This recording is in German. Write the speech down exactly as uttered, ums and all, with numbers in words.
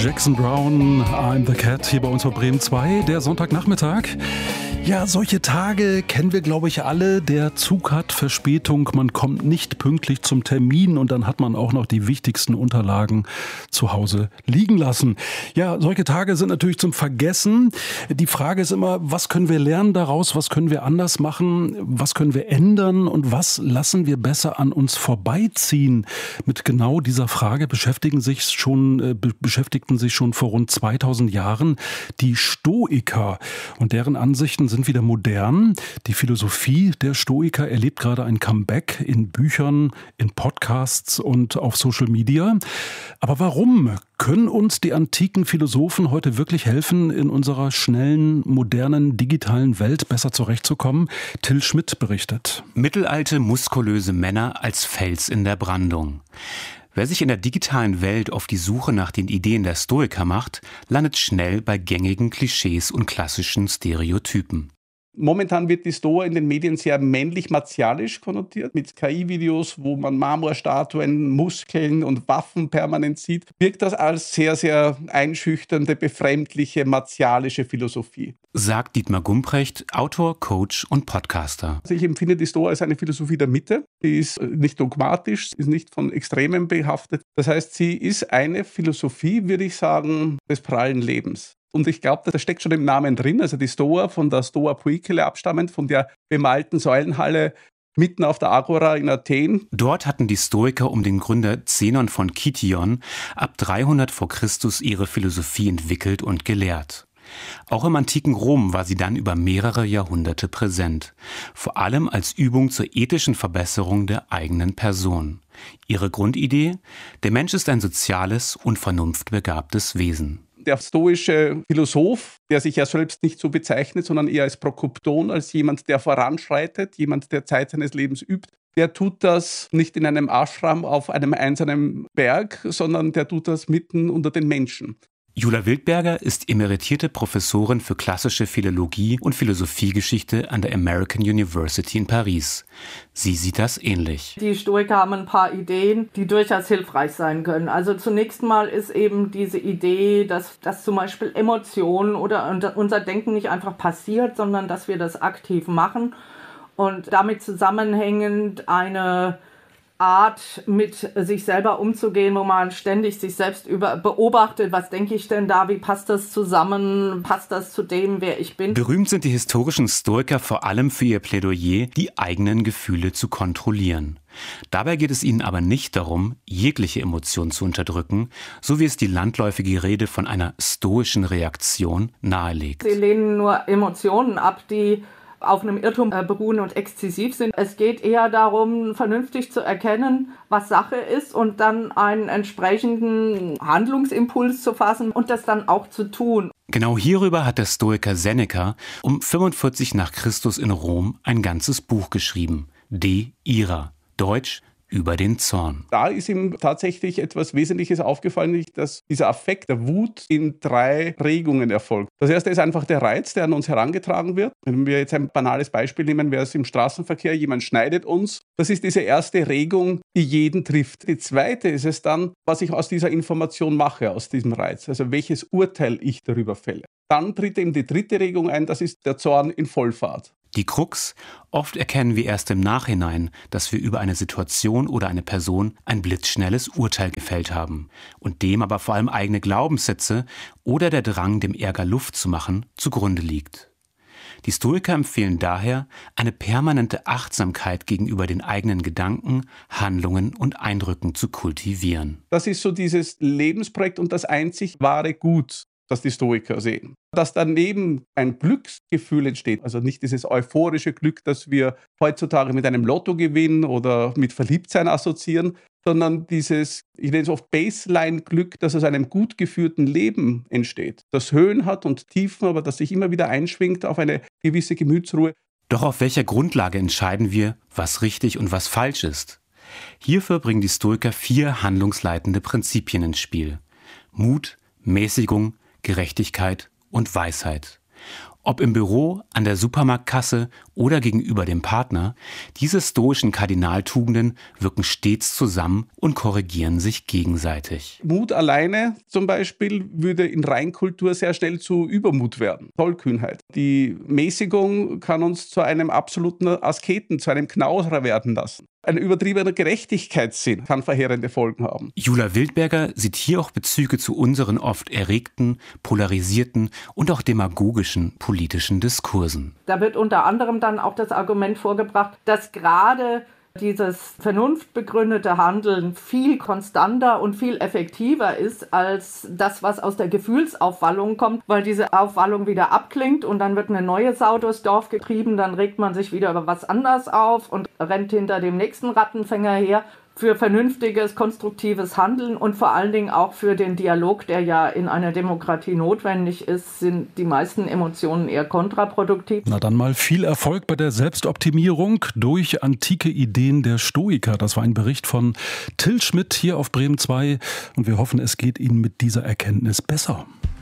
Jackson Browne, I'm the Cat, hier bei uns bei Bremen zwei, der Sonntagnachmittag. Ja, solche Tage kennen wir, glaube ich, alle. Der Zug hat Verspätung, man kommt nicht pünktlich zum Termin und dann hat man auch noch die wichtigsten Unterlagen zu Hause liegen lassen. Ja, solche Tage sind natürlich zum Vergessen. Die Frage ist immer, was können wir lernen daraus, was können wir anders machen, was können wir ändern und was lassen wir besser an uns vorbeiziehen? Mit genau dieser Frage beschäftigen sich schon, äh, be- beschäftigten sich schon vor rund zweitausend Jahren die Stoiker und deren Ansichten sind wieder modern. Die Philosophie der Stoiker erlebt gerade ein Comeback in Büchern, in Podcasts und auf Social Media. Aber warum? Können uns die antiken Philosophen heute wirklich helfen, in unserer schnellen, modernen, digitalen Welt besser zurechtzukommen? Till Schmidt berichtet. Mittelalte, muskulöse Männer als Fels in der Brandung. Wer sich in der digitalen Welt auf die Suche nach den Ideen der Stoiker macht, landet schnell bei gängigen Klischees und klassischen Stereotypen. Momentan wird die Stoa in den Medien sehr männlich-martialisch konnotiert, mit K I-Videos, wo man Marmorstatuen, Muskeln und Waffen permanent sieht. Wirkt das als sehr, sehr einschüchternde, befremdliche, martialische Philosophie. Sagt Dietmar Gumprecht, Autor, Coach und Podcaster. Also ich empfinde die Stoa als eine Philosophie der Mitte. Die ist nicht dogmatisch, ist nicht von Extremen behaftet. Das heißt, sie ist eine Philosophie, würde ich sagen, des prallen Lebens. Und ich glaube, das steckt schon im Namen drin. Also die Stoa, von der Stoa Poikile abstammend, von der bemalten Säulenhalle mitten auf der Agora in Athen. Dort hatten die Stoiker um den Gründer Zenon von Kition ab dreihundert vor Christus ihre Philosophie entwickelt und gelehrt. Auch im antiken Rom war sie dann über mehrere Jahrhunderte präsent, vor allem als Übung zur ethischen Verbesserung der eigenen Person. Ihre Grundidee? Der Mensch ist ein soziales und vernunftbegabtes Wesen. Der stoische Philosoph, der sich ja selbst nicht so bezeichnet, sondern eher als Prokopton, als jemand, der voranschreitet, jemand, der Zeit seines Lebens übt, der tut das nicht in einem Ashram auf einem einsamen Berg, sondern der tut das mitten unter den Menschen. Jula Wildberger ist emeritierte Professorin für klassische Philologie und Philosophiegeschichte an der American University in Paris. Sie sieht das ähnlich. Die Stoiker haben ein paar Ideen, die durchaus hilfreich sein können. Also zunächst mal ist eben diese Idee, dass, dass zum Beispiel Emotionen oder unser Denken nicht einfach passiert, sondern dass wir das aktiv machen und damit zusammenhängend eine Art, mit sich selber umzugehen, wo man ständig sich selbst über beobachtet, was denke ich denn da, wie passt das zusammen, passt das zu dem, wer ich bin. Berühmt sind die historischen Stoiker vor allem für ihr Plädoyer, die eigenen Gefühle zu kontrollieren. Dabei geht es ihnen aber nicht darum, jegliche Emotion zu unterdrücken, so wie es die landläufige Rede von einer stoischen Reaktion nahelegt. Sie lehnen nur Emotionen ab, die auf einem Irrtum beruhen und exzessiv sind. Es geht eher darum, vernünftig zu erkennen, was Sache ist und dann einen entsprechenden Handlungsimpuls zu fassen und das dann auch zu tun. Genau hierüber hat der Stoiker Seneca um fünfundvierzig nach Christus in Rom ein ganzes Buch geschrieben. De ira, Deutsch über den Zorn. Da ist ihm tatsächlich etwas Wesentliches aufgefallen, dass dieser Affekt der Wut in drei Regungen erfolgt. Das erste ist einfach der Reiz, der an uns herangetragen wird. Wenn wir jetzt ein banales Beispiel nehmen, wäre es im Straßenverkehr, jemand schneidet uns. Das ist diese erste Regung, die jeden trifft. Die zweite ist es dann, was ich aus dieser Information mache, aus diesem Reiz. Also welches Urteil ich darüber fälle. Dann tritt eben die dritte Regung ein, das ist der Zorn in Vollfahrt. Die Krux: Oft erkennen wir erst im Nachhinein, dass wir über eine Situation oder eine Person ein blitzschnelles Urteil gefällt haben und dem aber vor allem eigene Glaubenssätze oder der Drang, dem Ärger Luft zu machen, zugrunde liegt. Die Stoiker empfehlen daher, eine permanente Achtsamkeit gegenüber den eigenen Gedanken, Handlungen und Eindrücken zu kultivieren. Das ist so dieses Lebensprojekt und das einzig wahre Gut, das die Stoiker sehen. Dass daneben ein Glücksgefühl entsteht, also nicht dieses euphorische Glück, das wir heutzutage mit einem Lottogewinn oder mit Verliebtsein assoziieren, sondern dieses, ich nenne es oft Baseline-Glück, das aus einem gut geführten Leben entsteht, das Höhen hat und Tiefen, aber das sich immer wieder einschwingt auf eine gewisse Gemütsruhe. Doch auf welcher Grundlage entscheiden wir, was richtig und was falsch ist? Hierfür bringen die Stoiker vier handlungsleitende Prinzipien ins Spiel: Mut, Mäßigung, Gerechtigkeit und Weisheit. Ob im Büro, an der Supermarktkasse oder gegenüber dem Partner, diese stoischen Kardinaltugenden wirken stets zusammen und korrigieren sich gegenseitig. Mut alleine zum Beispiel würde in Reinkultur sehr schnell zu Übermut werden, Tollkühnheit. Die Mäßigung kann uns zu einem absoluten Asketen, zu einem Knauserer werden lassen. Ein übertriebener Gerechtigkeitssinn kann verheerende Folgen haben. Jula Wildberger sieht hier auch Bezüge zu unseren oft erregten, polarisierten und auch demagogischen politischen Diskursen. Da wird unter anderem dann auch das Argument vorgebracht, dass gerade dieses vernunftbegründete Handeln viel konstanter und viel effektiver ist als das, was aus der Gefühlsaufwallung kommt, weil diese Aufwallung wieder abklingt und dann wird eine neue Sau durchs Dorf getrieben, dann regt man sich wieder über was anderes auf und rennt hinter dem nächsten Rattenfänger her. Für vernünftiges, konstruktives Handeln und vor allen Dingen auch für den Dialog, der ja in einer Demokratie notwendig ist, sind die meisten Emotionen eher kontraproduktiv. Na dann mal viel Erfolg bei der Selbstoptimierung durch antike Ideen der Stoiker. Das war ein Bericht von Till Schmidt hier auf Bremen zwei und wir hoffen, es geht Ihnen mit dieser Erkenntnis besser.